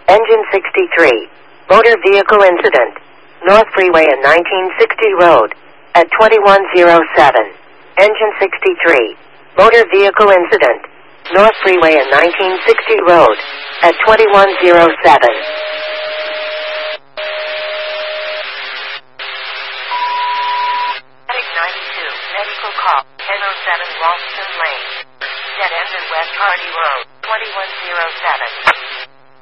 Engine 63. Motor vehicle incident. North Freeway and 1960 Road. At 2107. Engine 63. Motor vehicle incident. North Freeway and 1960 Road. At 2107. Medic 92. Medical call. 1007 Ralston Lane. Dead end in West Hardy Road. 2107.